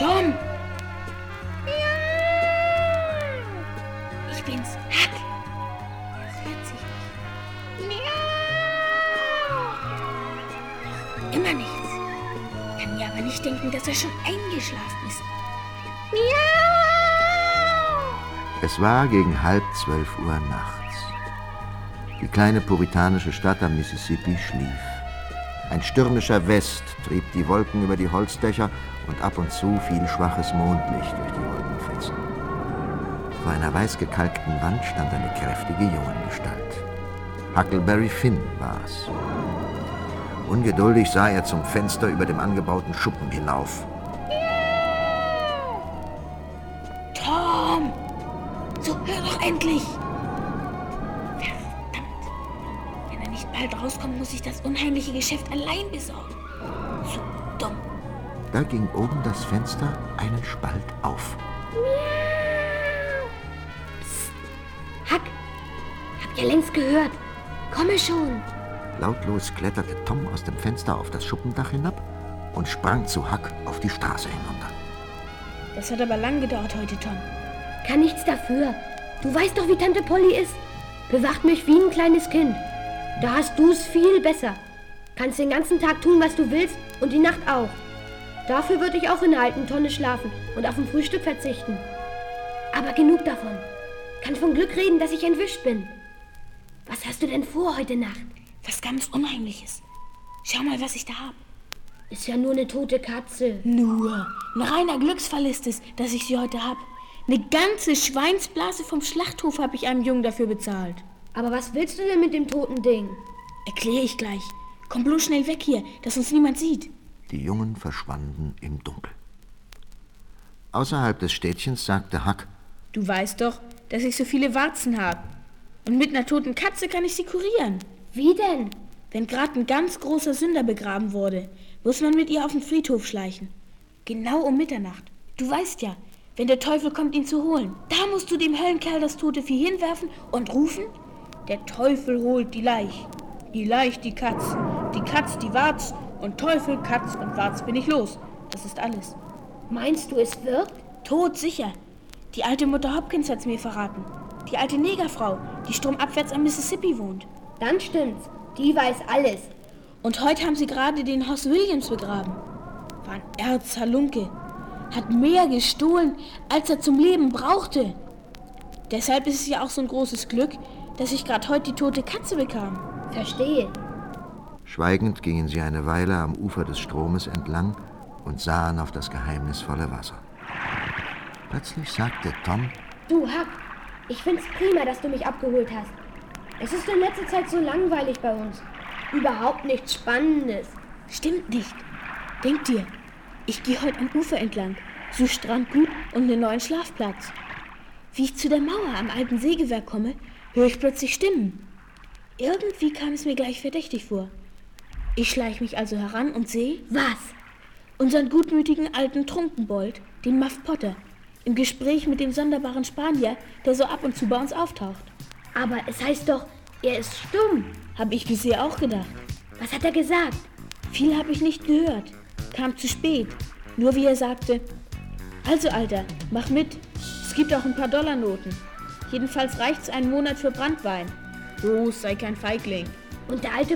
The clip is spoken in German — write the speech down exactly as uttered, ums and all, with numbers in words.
Tom! Ich bin's, Huck. Das hört sich nicht. Immer nichts. Kann mir aber nicht denken, dass er schon eingeschlafen ist. Es war gegen halb zwölf Uhr nachts. Die kleine puritanische Stadt am Mississippi schlief. Ein stürmischer West trieb die Wolken über die Holzdächer und ab und zu fiel schwaches Mondlicht durch die Wolkenfetzen. Vor einer weiß gekalkten Wand stand eine kräftige Jungengestalt. Huckleberry Finn war es. Ungeduldig sah er zum Fenster über dem angebauten Schuppen hinauf. Tom! So, hör doch endlich! Verdammt! Wenn er nicht bald rauskommt, muss ich das unheimliche Geschäft allein besorgen. So dumm. Da ging oben das Fenster einen Spalt auf. Psst. Huck, habt ihr längst gehört? Komme schon! Lautlos kletterte Tom aus dem Fenster auf das Schuppendach hinab und sprang zu Huck auf die Straße hinunter. Das hat aber lang gedauert heute, Tom. Kann nichts dafür. Du weißt doch, wie Tante Polly ist. Bewacht mich wie ein kleines Kind. Da hast du's viel besser. Kannst den ganzen Tag tun, was du willst und die Nacht auch. Dafür würde ich auch in der alten Tonne schlafen und auf dem Frühstück verzichten. Aber genug davon. Kann von Glück reden, dass ich entwischt bin. Was hast du denn vor heute Nacht? Was ganz Unheimliches. Schau mal, was ich da habe. Ist ja nur eine tote Katze. Nur. Ein reiner Glücksfall ist es, dass ich sie heute habe. Eine ganze Schweinsblase vom Schlachthof habe ich einem Jungen dafür bezahlt. Aber was willst du denn mit dem toten Ding? Erkläre ich gleich. Komm bloß schnell weg hier, dass uns niemand sieht. Die Jungen verschwanden im Dunkel. Außerhalb des Städtchens sagte Huck: Du weißt doch, dass ich so viele Warzen habe. Und mit einer toten Katze kann ich sie kurieren. Wie denn? Wenn gerade ein ganz großer Sünder begraben wurde, muss man mit ihr auf den Friedhof schleichen. Genau um Mitternacht. Du weißt ja, wenn der Teufel kommt, ihn zu holen, da musst du dem Höllenkerl das tote Vieh hinwerfen und rufen: Der Teufel holt die Leich. Die Leich, die Katz. Die Katz, die Warz. Und Teufel, Katz und Warz bin ich los. Das ist alles. Meinst du, es wirkt? Tot sicher. Die alte Mutter Hopkins hat's mir verraten. Die alte Negerfrau, die stromabwärts am Mississippi wohnt. Dann stimmt's. Die weiß alles. Und heute haben sie gerade den Hoss Williams begraben. War ein Erzhalunke. Hat mehr gestohlen, als er zum Leben brauchte. Deshalb ist es ja auch so ein großes Glück, dass ich gerade heute die tote Katze bekam. Verstehe. Schweigend gingen sie eine Weile am Ufer des Stromes entlang und sahen auf das geheimnisvolle Wasser. Plötzlich sagte Tom: Du, Huck, ich find's prima, dass du mich abgeholt hast. Es ist in letzter Zeit so langweilig bei uns. Überhaupt nichts Spannendes. Stimmt nicht. Denk dir, ich gehe heute am Ufer entlang, suche Strandgut und einen neuen Schlafplatz. Wie ich zu der Mauer am alten Sägewerk komme, höre ich plötzlich Stimmen. Irgendwie kam es mir gleich verdächtig vor. Ich schleiche mich also heran und sehe... Was? Unseren gutmütigen alten Trunkenbold, den Muff Potter, im Gespräch mit dem sonderbaren Spanier, der so ab und zu bei uns auftaucht. Aber es heißt doch, er ist stumm. Habe ich bisher auch gedacht. Was hat er gesagt? Viel habe ich nicht gehört. Kam zu spät. Nur wie er sagte: Also, Alter, mach mit. Es gibt auch ein paar Dollarnoten. Jedenfalls reicht's einen Monat für Branntwein. Los, sei kein Feigling. Und der alte